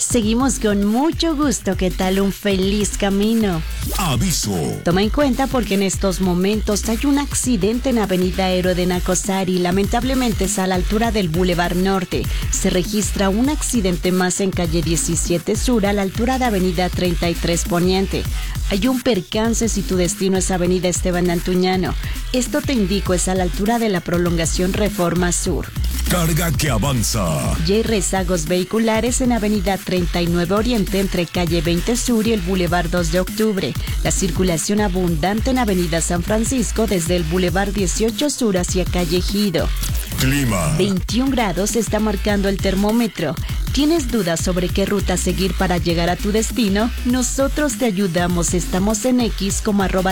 Seguimos con mucho gusto. ¿Qué tal? Un feliz camino. Aviso. Toma en cuenta porque en estos momentos hay un accidente en Avenida Héroe de Nacosari. Lamentablemente es a la altura del Boulevard Norte. Se registra un accidente más en calle 17 Sur a la altura de Avenida 33 Poniente. Hay un percance si tu destino es Avenida Esteban Antuñano. Esto te indico es a la altura de la prolongación Reforma Sur. Carga que avanza. Y hay rezagos vehiculares en Avenida 39 Oriente entre calle 20 Sur y el Boulevard 2 de Octubre. La circulación abundante en Avenida San Francisco desde el Boulevard 18 Sur hacia calle Ejido. Clima. 21 grados está marcando el termómetro. ¿Tienes dudas sobre qué ruta seguir para llegar a tu destino? Nosotros te ayudamos. Estamos en X como